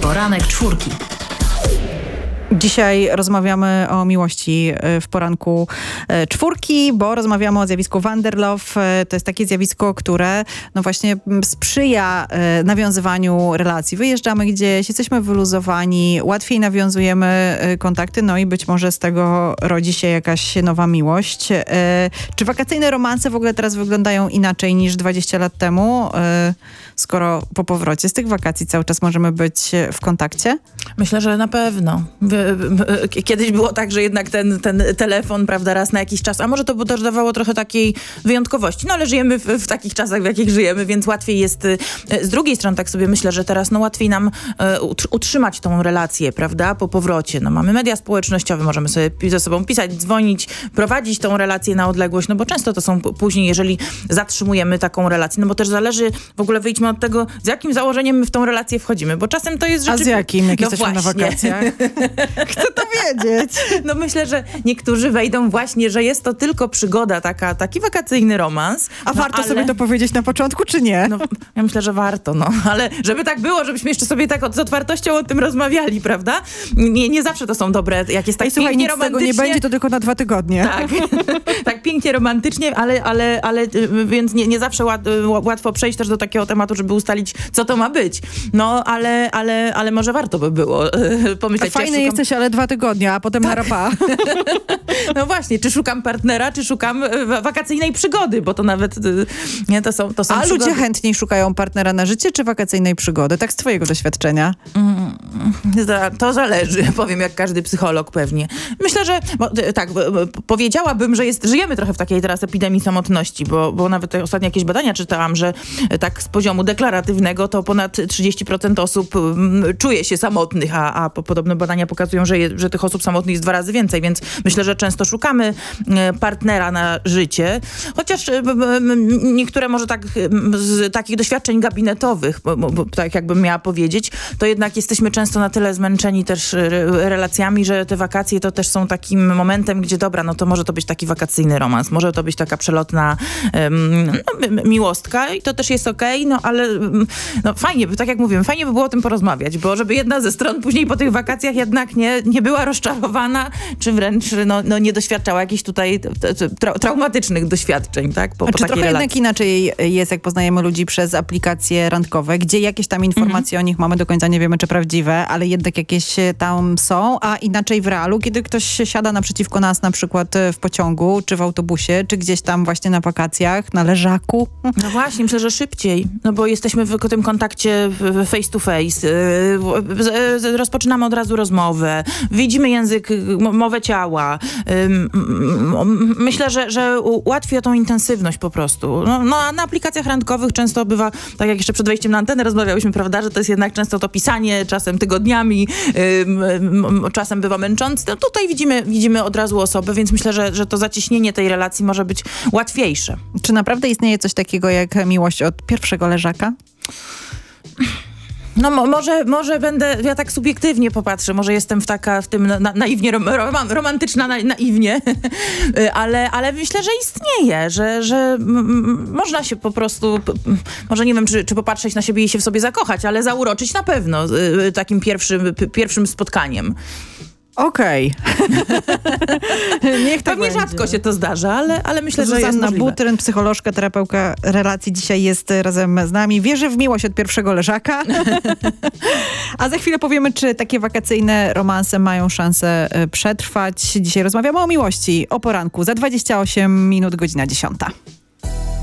Poranek czwórki. Dzisiaj rozmawiamy o miłości w poranku czwórki, bo rozmawiamy o zjawisku Wanderlove. To jest takie zjawisko, które no właśnie sprzyja nawiązywaniu relacji. Wyjeżdżamy gdzieś, jesteśmy wyluzowani, łatwiej nawiązujemy kontakty, no i być może z tego rodzi się jakaś nowa miłość. Czy wakacyjne romanse w ogóle teraz wyglądają inaczej niż 20 lat temu, skoro po powrocie z tych wakacji cały czas możemy być w kontakcie? Myślę, że na pewno. Kiedyś było tak, że jednak ten telefon, prawda, raz na jakiś czas, a może to też dawało trochę takiej wyjątkowości. No ale żyjemy w takich czasach, w jakich żyjemy, więc łatwiej jest. Z drugiej strony tak sobie myślę, że teraz łatwiej nam utrzymać tą relację, prawda, po powrocie. No mamy media społecznościowe, możemy sobie ze sobą pisać, dzwonić, prowadzić tą relację na odległość, no bo często to są później, jeżeli zatrzymujemy taką relację, no bo też zależy, w ogóle wyjdźmy od tego, z jakim założeniem my w tą relację wchodzimy, bo czasem to jest rzeczywiście... A z jakim? Jak no jesteśmy właśnie. na wakacjach? Chcę to wiedzieć. No myślę, że niektórzy wejdą właśnie, że jest to tylko przygoda, taki wakacyjny romans. A warto sobie to powiedzieć na początku, czy nie? No, ja myślę, że warto, ale żeby tak było, żebyśmy jeszcze sobie tak z otwartością o tym rozmawiali, prawda? Nie zawsze to są dobre, jak jest tak słuchaj, pięknie nic romantycznie. tego nie będzie, to tylko na 2 tygodnie. Tak, tak pięknie romantycznie, ale więc nie zawsze łatwo przejść też do takiego tematu, żeby ustalić, co to ma być. No, ale może warto by było pomyśleć. Fajny jesteś, ale 2 tygodnie, a potem na rapa. No właśnie, czy szukam partnera, czy szukam wakacyjnej przygody, bo to nawet nie, to są A przygody. ludzie chętniej szukają partnera na życie, czy wakacyjnej przygody? Tak z twojego doświadczenia. To zależy, powiem jak każdy psycholog pewnie. Myślę, że powiedziałabym, że żyjemy trochę w takiej teraz epidemii samotności, bo nawet ostatnio jakieś badania czytałam, że tak z poziomu deklaratywnego to ponad 30% osób czuje się samotnych, a podobno badania pokazują, że tych osób samotnych jest 2 razy więcej, więc myślę, że często szukamy partnera na życie, chociaż niektóre może tak z takich doświadczeń gabinetowych, bo tak jakbym miała powiedzieć, to jednak jesteśmy często na tyle zmęczeni też relacjami, że te wakacje to też są takim momentem, gdzie dobra, no to może to być taki wakacyjny romans, może to być taka przelotna miłostka i to też jest okej, no ale fajnie, tak jak mówiłem, fajnie by było o tym porozmawiać, bo żeby jedna ze stron później po tych wakacjach jednak nie była rozczarowana, czy wręcz nie doświadczała jakichś tutaj traumatycznych doświadczeń, tak? Po czy takiej trochę relacji. jednak inaczej jest, jak poznajemy ludzi przez aplikacje randkowe, gdzie jakieś tam informacje o nich mamy, do końca nie wiemy, czy prawdziwe, ale jednak jakieś tam są, a inaczej w realu, kiedy ktoś siada naprzeciwko nas, na przykład w pociągu, czy w autobusie, czy gdzieś tam właśnie na wakacjach, na leżaku. No właśnie, myślę, że szybciej, no bo jesteśmy w tym kontakcie face to face, rozpoczynamy od razu rozmowę, widzimy język, mowę ciała. Myślę, że ułatwia tą intensywność po prostu. No a na aplikacjach randkowych często bywa, tak jak jeszcze przed wejściem na antenę rozmawiałyśmy, prawda, że to jest jednak często to pisanie, czasem tygodniami, czasem bywa męczące. No tutaj widzimy od razu osobę, więc myślę, że to zacieśnienie tej relacji może być łatwiejsze. Czy naprawdę istnieje coś takiego jak miłość od pierwszego leżaka? No może będę, ja tak subiektywnie popatrzę, może jestem w tym naiwnie, romantyczna naiwnie, ale myślę, że istnieje, że można się po prostu, może nie wiem, czy popatrzeć na siebie i się w sobie zakochać, ale zauroczyć na pewno takim pierwszym spotkaniem. Okej. Niech tak Pewnie będzie. rzadko się to zdarza, ale myślę, że jest Zuzanna możliwe. Butryn, psycholożka, terapeutka relacji, dzisiaj jest razem z nami. Wierzy w miłość od pierwszego leżaka. A za chwilę powiemy, czy takie wakacyjne romanse mają szansę przetrwać. Dzisiaj rozmawiamy o miłości, o poranku. Za 28 minut, godzina 10.